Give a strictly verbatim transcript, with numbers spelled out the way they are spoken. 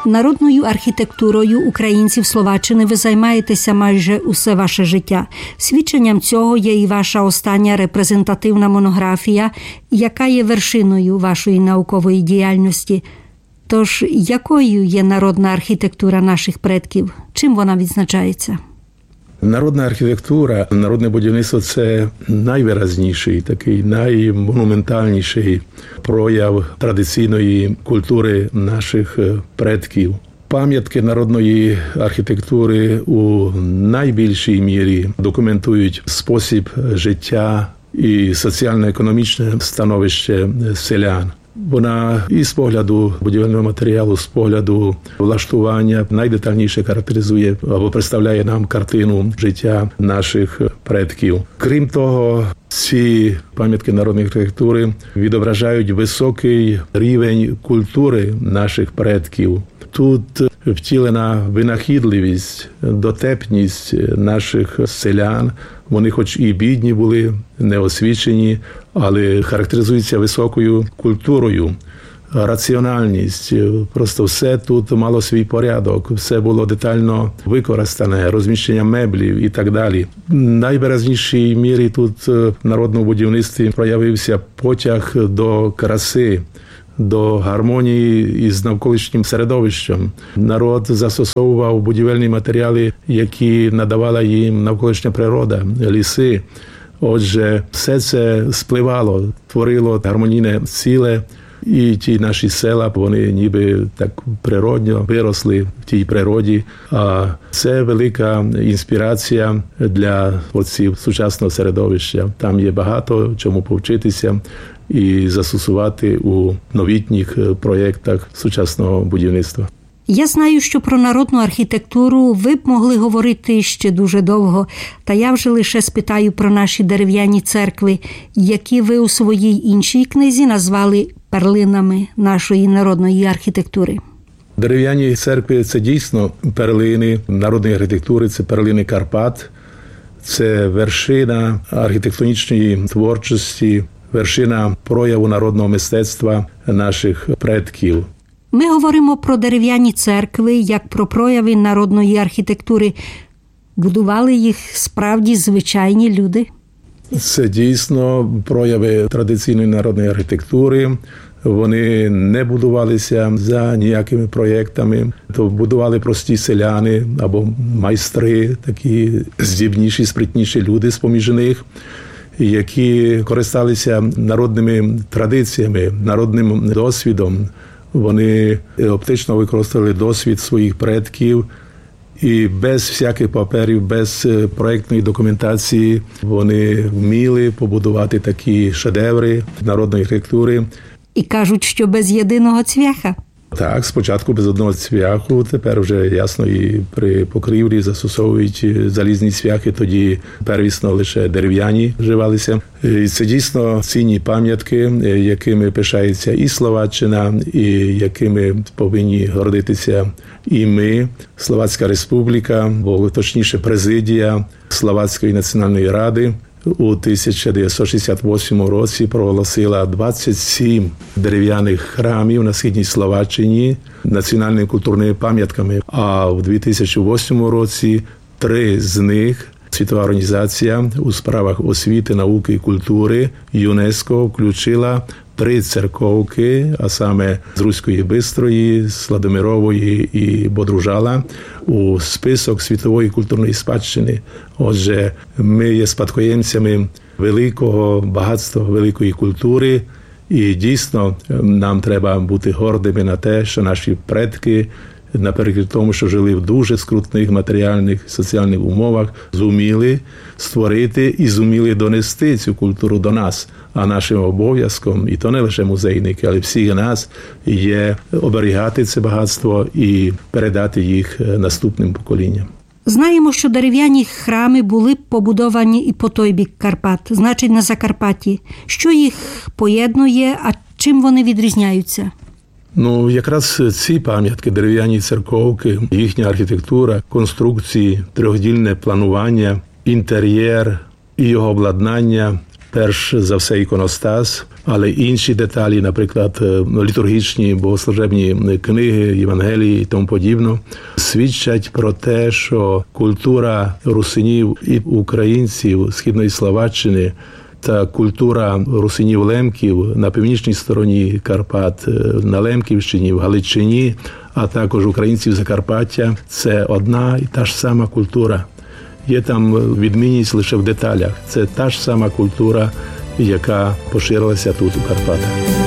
Народною архітектурою українців Словаччини ви займаєтеся майже усе ваше життя. Свідченням цього є і ваша остання репрезентативна монографія, яка є вершиною вашої наукової діяльності. Тож, якою є народна архітектура наших предків? Чим вона відзначається? Народна архітектура, народне будівництво – це найвиразніший, такий наймонументальніший прояв традиційної культури наших предків. Пам'ятки народної архітектури у найбільшій мірі документують спосіб життя і соціально-економічне становище селян. Вона і з погляду будівельного матеріалу, з погляду влаштування найдетальніше характеризує або представляє нам картину життя наших предків. Крім того, ці пам'ятки народної архітектури відображають високий рівень культури наших предків. Тут втілена винахідливість, дотепність наших селян. Вони хоч і бідні були, неосвічені, але характеризуються високою культурою, раціональність. Просто все тут мало свій порядок, все було детально використане, розміщення меблів і так далі. В найвиразнішій мірі тут в народному будівництві проявився потяг до краси, до гармонії із навколишнім середовищем. Народ застосовував будівельні матеріали, які надавала їм навколишня природа, ліси. Отже, все це спливало, творило гармонійне ціле, і ті наші села, вони ніби так природньо виросли в тій природі. А це велика інспірація для творців сучасного середовища. Там є багато чому повчитися і застосувати у новітніх проєктах сучасного будівництва. Я знаю, що про народну архітектуру ви б могли говорити ще дуже довго, та я вже лише спитаю про наші дерев'яні церкви, які ви у своїй іншій книзі назвали перлинами нашої народної архітектури. Дерев'яні церкви – це дійсно перлини народної архітектури, це перлини Карпат, це вершина архітектонічної творчості, вершина прояву народного мистецтва наших предків. Ми говоримо про дерев'яні церкви, як про прояви народної архітектури. Будували їх справді звичайні люди? Це дійсно прояви традиційної народної архітектури. Вони не будувалися за ніякими проєктами. То будували прості селяни або майстри, такі здібніші, спритніші люди з-поміж них, які користалися народними традиціями, народним досвідом. Вони оптично використовували досвід своїх предків і без всяких паперів, без проєктної документації вони вміли побудувати такі шедеври народної архітектури. І кажуть, що без єдиного цвяха. Так, спочатку без одного цвяху, тепер вже ясно і при покрівлі застосовують залізні цвяхи, тоді первісно лише дерев'яні вживалися. І це дійсно цінні пам'ятки, якими пишається і Словаччина, і якими повинні гордитися і ми. Словацька республіка, бо точніше президія Словацької національної ради, у тисяча дев'ятсот шістдесят восьмому році проголосила двадцять сім дерев'яних храмів на східній Словаччині національними культурними пам'ятками, а в дві тисячі восьмому році три з них Світова організація у справах освіти, науки і культури ЮНЕСКО включила три церковки, а саме з Руської Бистрої, Сладомирової і Бодружала, у список світової культурної спадщини. Отже, ми є спадкоємцями великого багатства, великої культури, і дійсно нам треба бути гордими на те, що наші предки, наперекір тому, що жили в дуже скрутних матеріальних, соціальних умовах, зуміли створити і зуміли донести цю культуру до нас. А нашим обов'язком, і то не лише музейники, але всіх нас, є оберігати це багатство і передати їх наступним поколінням. Знаємо, що дерев'яні храми були побудовані і по той бік Карпат, значить на Закарпатті. Що їх поєднує, а чим вони відрізняються? Ну, якраз ці пам'ятки, дерев'яні церковки, їхня архітектура, конструкції, трьохдільне планування, інтер'єр і його обладнання, перш за все іконостас, Але інші деталі, наприклад, літургічні, богослужебні книги, Євангелії і тому подібне, свідчать про те, що культура русинів і українців Східної Словаччини та культура русинів-лемків на північній стороні Карпат, на Лемківщині, в Галичині, а також українців Закарпаття – це одна і та ж сама культура. Є там відмінність лише в деталях. Це та ж сама культура, яка поширилася тут, у Карпатах.